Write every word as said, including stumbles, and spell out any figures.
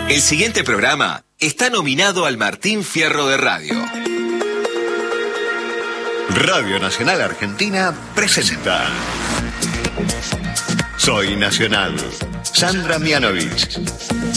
El siguiente programa está nominado al Martín Fierro de Radio. Radio Nacional Argentina presenta Soy Nacional. Sandra Mianovich.